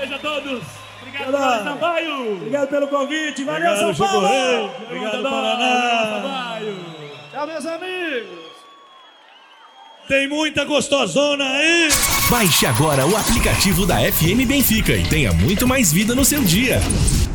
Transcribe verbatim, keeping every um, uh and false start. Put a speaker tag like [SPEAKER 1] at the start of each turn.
[SPEAKER 1] Beijo a todos. Obrigado, Paulo Sampaio.
[SPEAKER 2] Obrigado pelo convite. Valeu,
[SPEAKER 1] Obrigado,
[SPEAKER 2] São Paulo.
[SPEAKER 1] Rei. Obrigado, Paraná.
[SPEAKER 2] Tchau, meus amigos.
[SPEAKER 1] Tem muita gostosona aí.
[SPEAKER 3] Baixe agora o aplicativo da F M Benfica e tenha muito mais vida no seu dia.